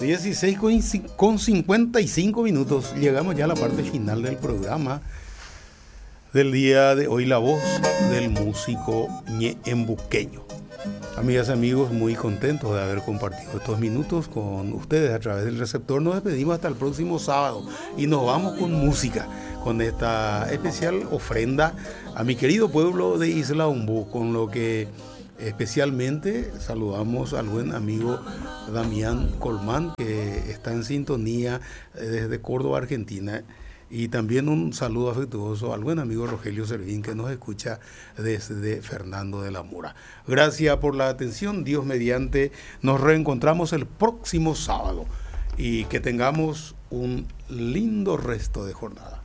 16 con 55 minutos. Llegamos ya a la parte final del programa del día de hoy, la voz del músico ñeembuqueño. Amigas y amigos, muy contentos de haber compartido estos minutos con ustedes a través del receptor. Nos despedimos hasta el próximo sábado y nos vamos con música, con esta especial ofrenda a mi querido pueblo de Isla Ombú, con lo que especialmente saludamos al buen amigo Damián Colmán, que está en sintonía desde Córdoba, Argentina. Y también un saludo afectuoso al buen amigo Rogelio Servín, que nos escucha desde Fernando de la Mora. Gracias por la atención. Dios mediante, nos reencontramos el próximo sábado y que tengamos un lindo resto de jornada.